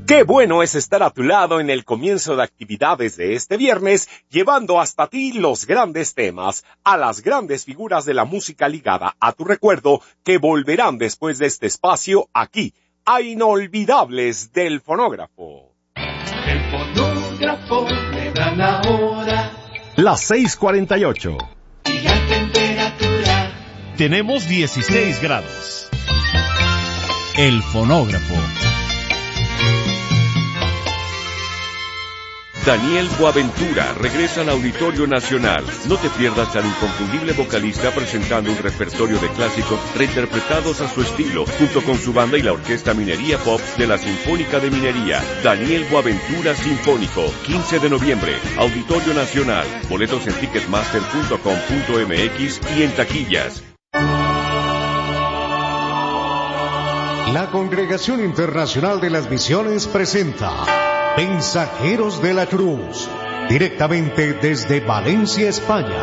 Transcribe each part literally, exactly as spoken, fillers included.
Qué bueno es estar a tu lado en el comienzo de actividades de este viernes, llevando hasta ti los grandes temas, a las grandes figuras de la música ligada a tu recuerdo, que volverán después de este espacio aquí, a Inolvidables del Fonógrafo. El fonógrafo le dan ahora las seis cuarenta y ocho. Y la temperatura. Tenemos dieciséis grados. El fonógrafo. Daniel Boaventura regresa al Auditorio Nacional. No te pierdas al inconfundible vocalista presentando un repertorio de clásicos reinterpretados a su estilo, junto con su banda y la Orquesta Minería Pop de la Sinfónica de Minería. Daniel Boaventura Sinfónico, quince de noviembre, Auditorio Nacional. Boletos en ticketmaster punto com punto m x y en taquillas. La Congregación Internacional de las Misiones presenta Mensajeros de la Cruz, directamente desde Valencia, España.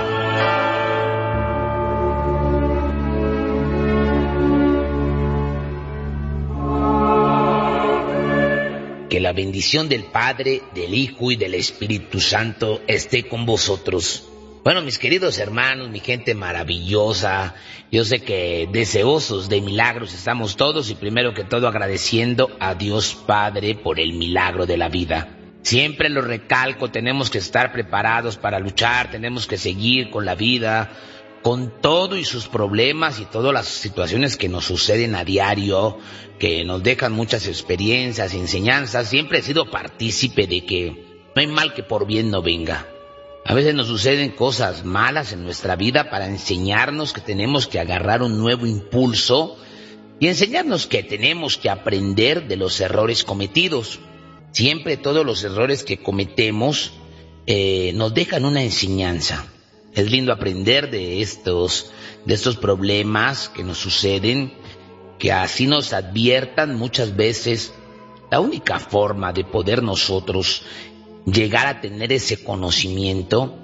Que la bendición del Padre, del Hijo y del Espíritu Santo esté con vosotros. Bueno, mis queridos hermanos, mi gente maravillosa, yo sé que deseosos de milagros estamos todos y primero que todo agradeciendo a Dios Padre por el milagro de la vida. Siempre lo recalco, tenemos que estar preparados para luchar, tenemos que seguir con la vida, con todo y sus problemas y todas las situaciones que nos suceden a diario, que nos dejan muchas experiencias, enseñanzas. Siempre he sido partícipe de que no hay mal que por bien no venga. A veces nos suceden cosas malas en nuestra vida para enseñarnos que tenemos que agarrar un nuevo impulso y enseñarnos que tenemos que aprender de los errores cometidos. Siempre todos los errores que cometemos eh, nos dejan una enseñanza. Es lindo aprender de estos, de estos problemas que nos suceden, que así nos adviertan muchas veces. La única forma de poder nosotros llegar a tener ese conocimiento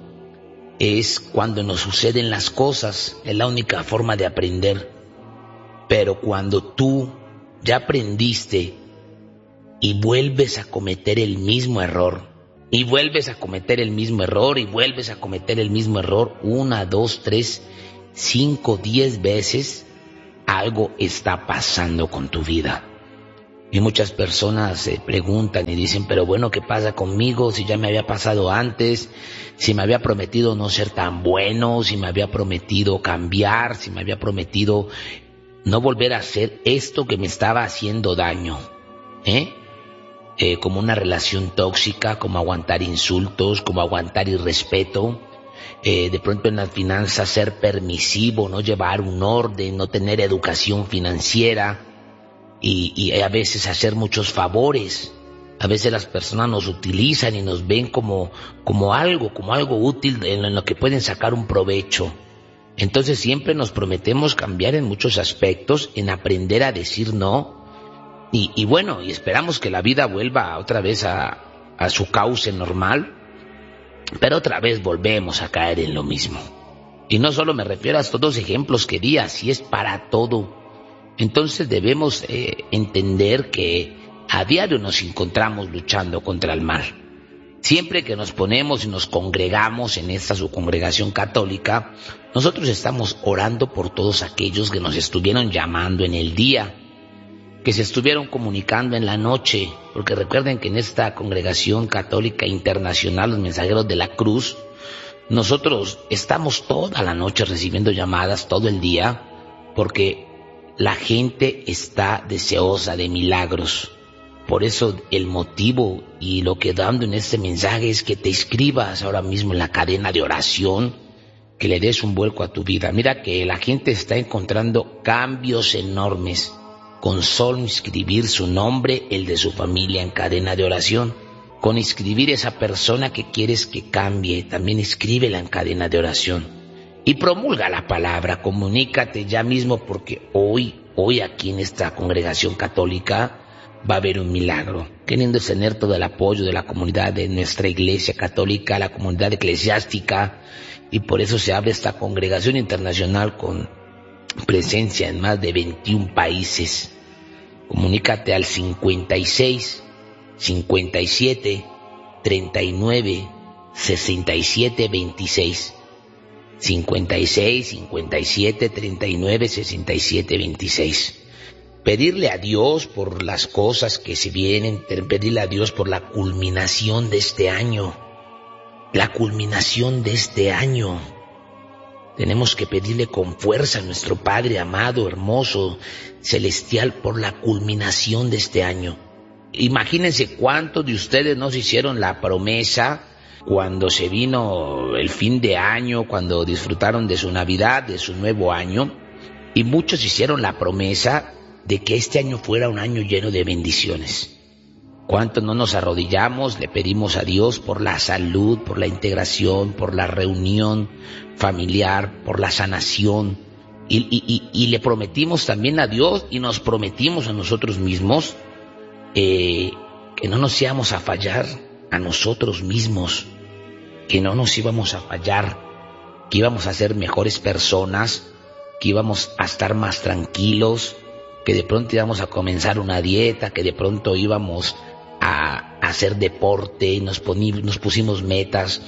es cuando nos suceden las cosas, es la única forma de aprender. Pero cuando tú ya aprendiste y vuelves a cometer el mismo error, y vuelves a cometer el mismo error, y vuelves a cometer el mismo error, una, dos, tres, cinco, diez veces, algo está pasando con tu vida. Y muchas personas se preguntan y dicen, pero bueno, ¿qué pasa conmigo? Si ya me había pasado antes, si me había prometido no ser tan bueno, si me había prometido cambiar, si me había prometido no volver a hacer esto que me estaba haciendo daño, ¿eh? Eh, como una relación tóxica, como aguantar insultos, como aguantar irrespeto, eh, de pronto en las finanzas ser permisivo, no llevar un orden, no tener educación financiera. Y, y a veces hacer muchos favores. A veces las personas nos utilizan y nos ven como, como algo, como algo útil en lo que pueden sacar un provecho. Entonces siempre nos prometemos cambiar en muchos aspectos, en aprender a decir no. Y, y bueno, y esperamos que la vida vuelva otra vez a, a su cauce normal, pero otra vez volvemos a caer en lo mismo. Y no solo me refiero a estos dos ejemplos que di, así es para todo. Entonces debemos eh, entender que a diario nos encontramos luchando contra el mal. Siempre que nos ponemos y nos congregamos en esta su congregación católica, nosotros estamos orando por todos aquellos que nos estuvieron llamando en el día, que se estuvieron comunicando en la noche, porque recuerden que en esta congregación católica internacional, los Mensajeros de la Cruz, nosotros estamos toda la noche recibiendo llamadas, todo el día, porque la gente está deseosa de milagros. Por eso el motivo y lo que dando en este mensaje es que te inscribas ahora mismo en la cadena de oración, que le des un vuelco a tu vida. Mira que la gente está encontrando cambios enormes con solo inscribir su nombre, el de su familia en cadena de oración. Con inscribir esa persona que quieres que cambie, también inscríbela en cadena de oración. Y promulga la palabra, comunícate ya mismo, porque hoy, hoy aquí en esta congregación católica va a haber un milagro. Qué lindo es tener todo el apoyo de la comunidad de nuestra iglesia católica, la comunidad eclesiástica, y por eso se abre esta congregación internacional con presencia en más de veintiún países. Comunícate al cincuenta y seis, cincuenta y siete, treinta y nueve, sesenta y siete, veintiséis. cincuenta y seis, cincuenta y siete, treinta y nueve, sesenta y siete, veintiséis. Pedirle a Dios por las cosas que se vienen, pedirle a Dios por la culminación de este año. La culminación de este año. Tenemos que pedirle con fuerza a nuestro Padre amado, hermoso, celestial, por la culminación de este año. Imagínense cuántos de ustedes nos hicieron la promesa cuando se vino el fin de año, cuando disfrutaron de su Navidad, de su nuevo año, y muchos hicieron la promesa de que este año fuera un año lleno de bendiciones. ¿Cuántos no nos arrodillamos, le pedimos a Dios por la salud, por la integración, por la reunión familiar, por la sanación? Y, y, y, y le prometimos también a Dios y nos prometimos a nosotros mismos eh, que no nos íbamos a fallar a nosotros mismos, que no nos íbamos a fallar, que íbamos a ser mejores personas, que íbamos a estar más tranquilos, que de pronto íbamos a comenzar una dieta, que de pronto íbamos a hacer deporte, nos, poní, nos pusimos metas,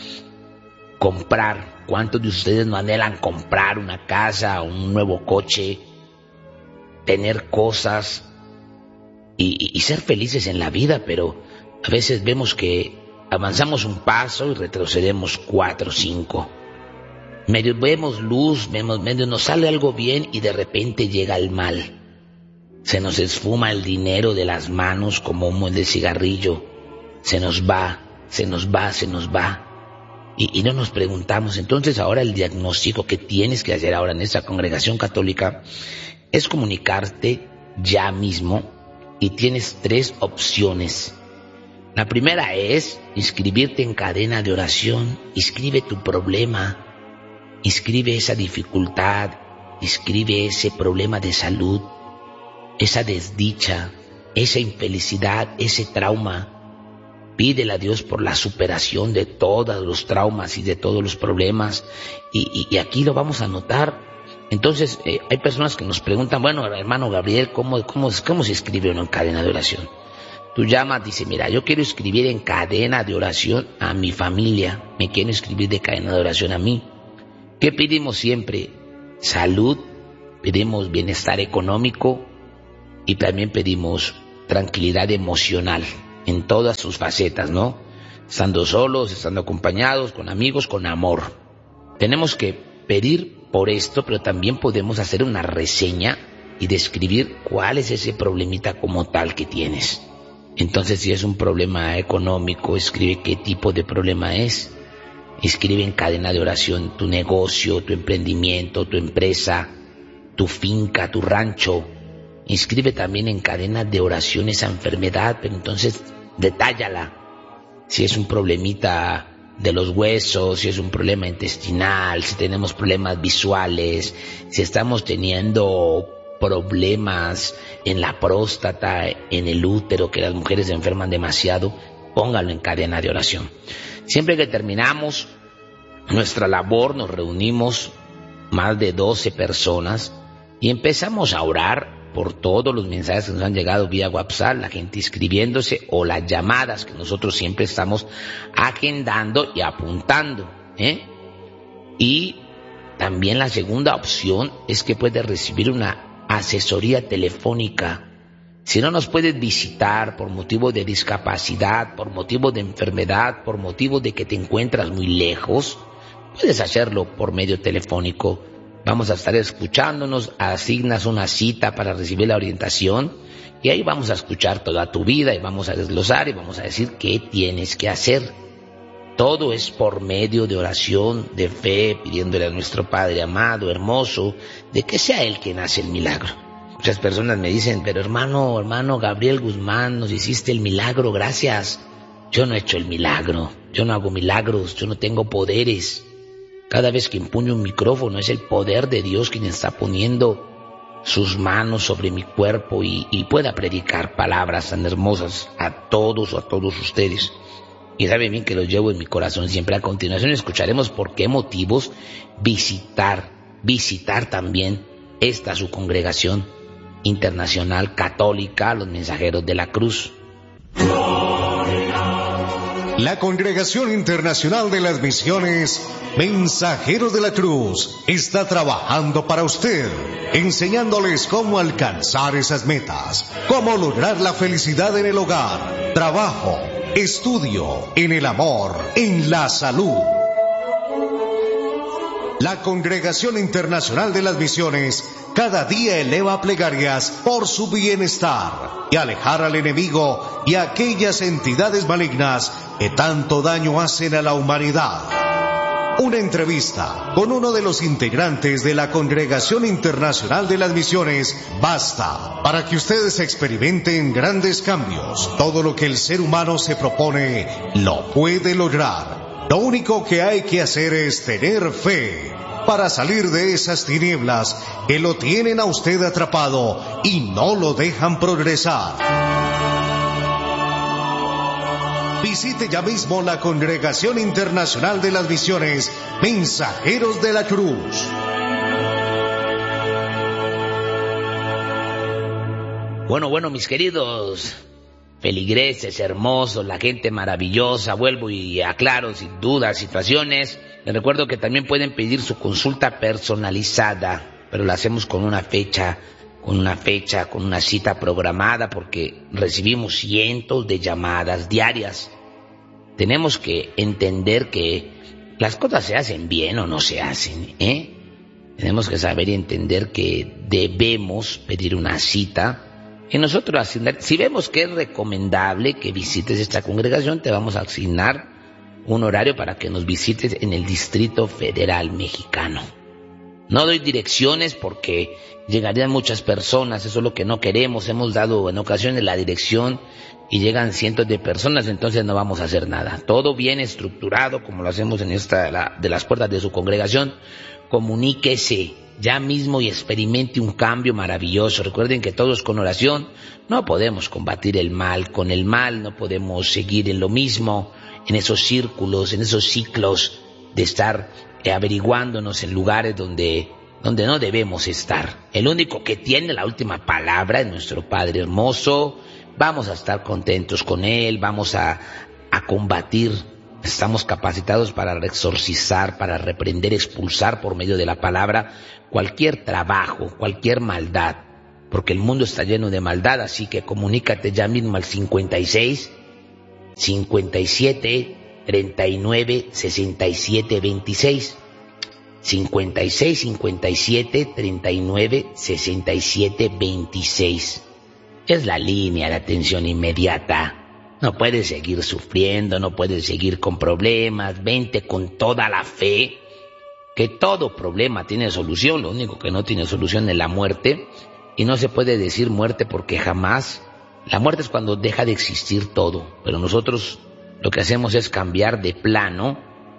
comprar. ¿Cuántos de ustedes no anhelan comprar una casa, un nuevo coche, tener cosas y, y, y ser felices en la vida? Pero a veces vemos que avanzamos un paso y retrocedemos cuatro o cinco. Medio vemos luz, vemos, medio nos sale algo bien y de repente llega el mal. Se nos esfuma el dinero de las manos como humo de cigarrillo. Se nos va, se nos va, se nos va. Y, y no nos preguntamos. Entonces ahora el diagnóstico que tienes que hacer ahora en esta congregación católica es comunicarte ya mismo y tienes tres opciones. La primera es inscribirte en cadena de oración. Inscribe tu problema, inscribe esa dificultad, inscribe ese problema de salud, esa desdicha, esa infelicidad, ese trauma. Pídele a Dios por la superación de todos los traumas y de todos los problemas. Y, y, y aquí lo vamos a anotar. Entonces, eh, hay personas que nos preguntan, bueno, hermano Gabriel, ¿cómo, cómo, cómo se escribe uno en cadena de oración? Tú llamas, dice, mira, yo quiero escribir en cadena de oración a mi familia. Me quiero escribir de cadena de oración a mí. ¿Qué pedimos siempre? Salud, pedimos bienestar económico, y también pedimos tranquilidad emocional en todas sus facetas, ¿no? Estando solos, estando acompañados, con amigos, con amor. Tenemos que pedir por esto, pero también podemos hacer una reseña y describir cuál es ese problemita como tal que tienes. Entonces, si es un problema económico, escribe qué tipo de problema es. Escribe en cadena de oración tu negocio, tu emprendimiento, tu empresa, tu finca, tu rancho. Inscribe también en cadena de oración esa enfermedad, pero entonces detállala. Si es un problemita de los huesos, si es un problema intestinal, si tenemos problemas visuales, si estamos teniendo problemas en la próstata, en el útero, que las mujeres se enferman demasiado, póngalo en cadena de oración. Siempre que terminamos nuestra labor, nos reunimos más de doce personas y empezamos a orar por todos los mensajes que nos han llegado vía WhatsApp, la gente inscribiéndose, o las llamadas que nosotros siempre estamos agendando y apuntando, ¿eh? Y también la segunda opción es que puedes recibir una asesoría telefónica. Si no nos puedes visitar por motivo de discapacidad, por motivo de enfermedad, por motivo de que te encuentras muy lejos, puedes hacerlo por medio telefónico. Vamos a estar escuchándonos, asignas una cita para recibir la orientación y ahí vamos a escuchar toda tu vida y vamos a desglosar y vamos a decir qué tienes que hacer. Todo es por medio de oración, de fe, pidiéndole a nuestro Padre amado, hermoso, de que sea Él quien hace el milagro. Muchas personas me dicen, pero hermano, hermano Gabriel Guzmán, nos hiciste el milagro, gracias. Yo no he hecho el milagro, yo no hago milagros, yo no tengo poderes. Cada vez que empuño un micrófono es el poder de Dios quien está poniendo sus manos sobre mi cuerpo y, y pueda predicar palabras tan hermosas a todos o a todos ustedes. Y sabe bien que los llevo en mi corazón siempre. A continuación escucharemos por qué motivos visitar, visitar también esta su congregación internacional católica, los Mensajeros de la Cruz. La Congregación Internacional de las Misiones Mensajeros de la Cruz está trabajando para usted, enseñándoles cómo alcanzar esas metas, cómo lograr la felicidad en el hogar, trabajo, estudio, en el amor, en la salud. La Congregación Internacional de las Misiones cada día eleva plegarias por su bienestar y alejar al enemigo y a aquellas entidades malignas que tanto daño hacen a la humanidad. Una entrevista con uno de los integrantes de la Congregación Internacional de las Misiones basta para que ustedes experimenten grandes cambios. Todo lo que el ser humano se propone lo puede lograr. Lo único que hay que hacer es tener fe para salir de esas tinieblas que lo tienen a usted atrapado y no lo dejan progresar. Visite ya mismo la Congregación Internacional de las Misiones Mensajeros de la Cruz. Bueno, bueno, mis queridos feligreses hermosos, la gente maravillosa, vuelvo y aclaro sin duda situaciones. Les recuerdo que también pueden pedir su consulta personalizada, pero la hacemos con una fecha, con una fecha, con una cita programada, porque recibimos cientos de llamadas diarias. Tenemos que entender que las cosas se hacen bien o no se hacen, ¿eh? Tenemos que saber y entender que debemos pedir una cita. Y nosotros, asignar, si vemos que es recomendable que visites esta congregación, te vamos a asignar un horario para que nos visites en el Distrito Federal Mexicano. No doy direcciones porque llegarían muchas personas, eso es lo que no queremos. Hemos dado en ocasiones la dirección y llegan cientos de personas, entonces no vamos a hacer nada. Todo bien estructurado, como lo hacemos en esta la, de las puertas de su congregación. Comuníquese ya mismo y experimente un cambio maravilloso. Recuerden que todos con oración no podemos combatir el mal. Con el mal no podemos seguir en lo mismo, en esos círculos, en esos ciclos de estar eh, averiguándonos en lugares donde, donde no debemos estar. El único que tiene la última palabra es nuestro Padre hermoso. Vamos a estar contentos con Él, vamos a, a combatir. Estamos capacitados para exorcizar, para reprender, expulsar por medio de la palabra cualquier trabajo, cualquier maldad, porque el mundo está lleno de maldad. Así que comunícate ya mismo al cincuenta y seis, cincuenta y siete, treinta y nueve, sesenta y siete, veintiséis. cincuenta y seis, cincuenta y siete, treinta y nueve, sesenta y siete, veintiséis. Es la línea de atención inmediata. No puedes seguir sufriendo, no puedes seguir con problemas. Vente con toda la fe, que todo problema tiene solución. Lo único que no tiene solución es la muerte. Y no se puede decir muerte porque jamás. La muerte es cuando deja de existir todo. Pero nosotros lo que hacemos es cambiar de plano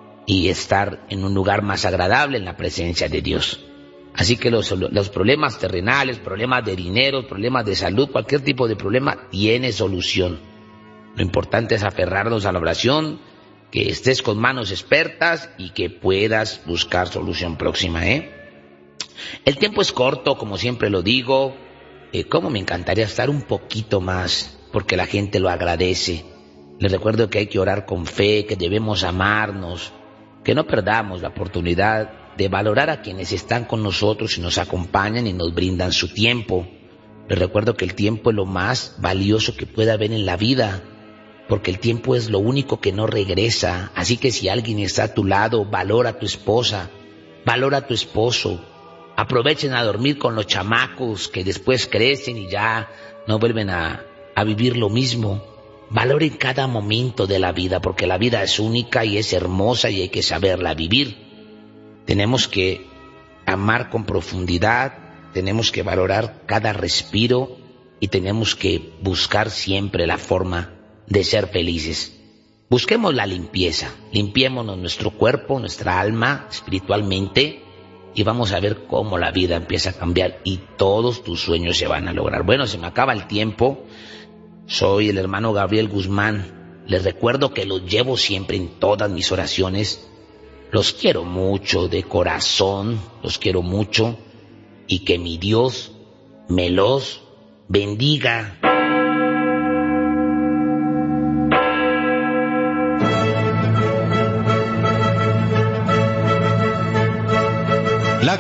y estar en un lugar más agradable en la presencia de Dios. Así que los, los problemas terrenales, problemas de dinero, problemas de salud, cualquier tipo de problema tiene solución. Lo importante es aferrarnos a la oración, que estés con manos expertas y que puedas buscar solución próxima, ¿eh? El tiempo es corto, como siempre lo digo. Eh, cómo me encantaría estar un poquito más, porque la gente lo agradece. Les recuerdo que hay que orar con fe, que debemos amarnos, que no perdamos la oportunidad de valorar a quienes están con nosotros y nos acompañan y nos brindan su tiempo. Les recuerdo que el tiempo es lo más valioso que puede haber en la vida, porque el tiempo es lo único que no regresa. Así que si alguien está a tu lado, valora a tu esposa, valora a tu esposo. Aprovechen a dormir con los chamacos que después crecen y ya no vuelven a, a vivir lo mismo. Valoren cada momento de la vida, porque la vida es única y es hermosa y hay que saberla vivir. Tenemos que amar con profundidad, tenemos que valorar cada respiro y tenemos que buscar siempre la forma de ser felices. Busquemos la limpieza, limpiémonos nuestro cuerpo, nuestra alma, espiritualmente, y vamos a ver cómo la vida empieza a cambiar y todos tus sueños se van a lograr. Bueno, se me acaba el tiempo. Soy el hermano Gabriel Guzmán. Les recuerdo que los llevo siempre en todas mis oraciones. Los quiero mucho de corazón, los quiero mucho, y que mi Dios me los bendiga.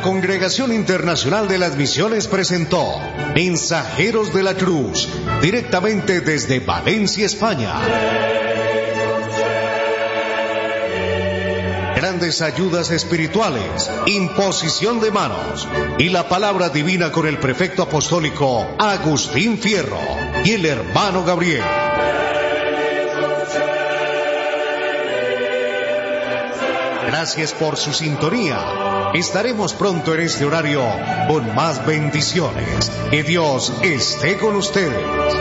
Congregación Internacional de las Misiones presentó Mensajeros de la Cruz, directamente desde Valencia, España. Grandes ayudas espirituales, imposición de manos y la palabra divina con el prefecto apostólico Agustín Fierro y el hermano Gabriel. Gracias por su sintonía. Estaremos pronto en este horario con más bendiciones. Que Dios esté con ustedes.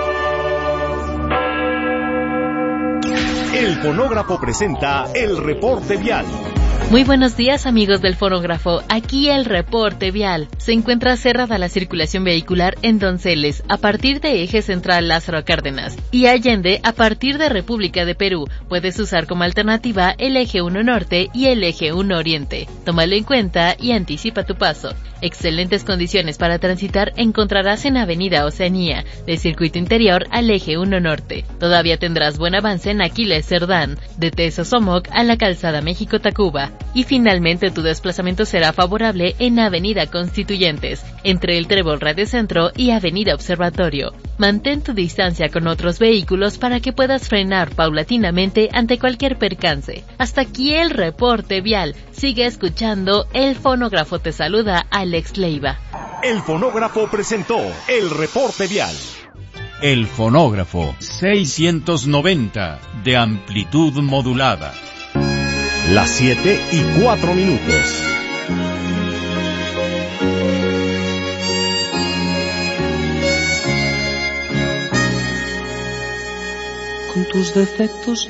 El fonógrafo presenta el reporte vial. Muy buenos días, amigos del fonógrafo. Aquí el reporte vial. Se encuentra cerrada la circulación vehicular en Donceles a partir de Eje Central Lázaro Cárdenas y Allende a partir de República de Perú. Puedes usar como alternativa el Eje uno Norte y el Eje uno Oriente. Tómalo en cuenta y anticipa tu paso. Excelentes condiciones para transitar encontrarás en Avenida Oceanía, de Circuito Interior al Eje uno Norte. Todavía tendrás buen avance en Aquiles Cerdán, de Tesosomoc a la Calzada México-Tacuba. Y finalmente tu desplazamiento será favorable en Avenida Constituyentes, entre el Trébol Radio Centro y Avenida Observatorio. Mantén tu distancia con otros vehículos para que puedas frenar paulatinamente ante cualquier percance. Hasta aquí el reporte vial. Sigue escuchando, el fonógrafo te saluda, Alex Leiva. El fonógrafo presentó el reporte vial. El fonógrafo seiscientos noventa de amplitud modulada. Las siete y cuatro minutos. Con tus defectos